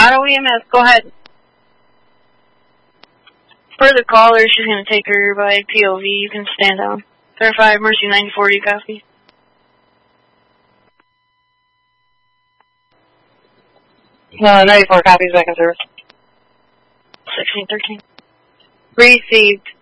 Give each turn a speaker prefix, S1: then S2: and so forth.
S1: Auto EMS, go ahead. For the caller, she's going to take her by POV. You can stand down. 35, Mercy 9040, copy.
S2: No, 94 copies, back in service.
S1: 1613.
S2: Received.